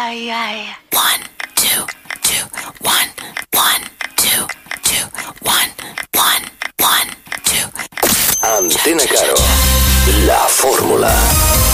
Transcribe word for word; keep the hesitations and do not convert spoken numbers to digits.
ay, ay. One, two, two, one, one, two, two, one, one, one, two. Antena Caro, la fórmula.